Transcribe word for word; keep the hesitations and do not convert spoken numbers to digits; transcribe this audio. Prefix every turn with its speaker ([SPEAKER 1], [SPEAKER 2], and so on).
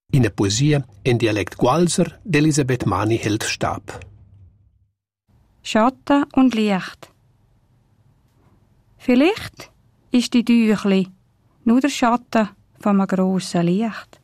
[SPEAKER 1] In der Poesie in Dialekt Gualser d'Elisabeth Mani hält Stab.
[SPEAKER 2] Schatten und Licht. Vielleicht ist die Tüchli nur der Schatten von einem grossen Licht.